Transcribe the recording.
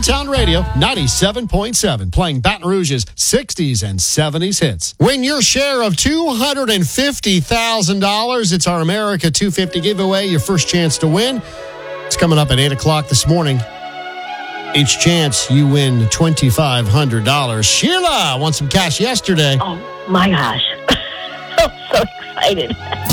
Town Radio 97.7, playing Baton Rouge's 60s and 70s hits. Win your share of $250,000. It's our America 250 giveaway, your first chance to win. It's coming up at 8 o'clock this morning. Each chance, you win $2,500. Sheila won some cash yesterday. Oh, my gosh. I'm so excited.